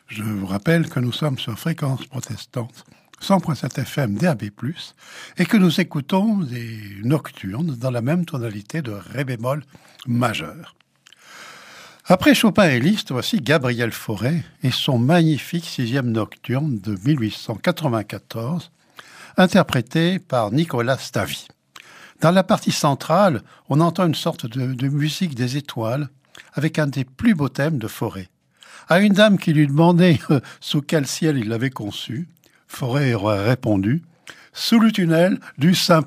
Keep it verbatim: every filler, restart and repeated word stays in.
Je vous rappelle que nous sommes sur Fréquence Protestante, cent virgule sept F M D A B plus, et que nous écoutons des nocturnes dans la même tonalité de Ré bémol majeur. Après Chopin et Liszt, voici Gabriel Fauré et son magnifique sixième nocturne de mille huit cent quatre-vingt-quatorze, interprété par Nicolas Stavy. Dans la partie centrale, on entend une sorte de, de musique des étoiles avec un des plus beaux thèmes de Fauré. À une dame qui lui demandait euh, sous quel ciel il l'avait conçu, Fauré aurait répondu « Sous le tunnel du Simplon ».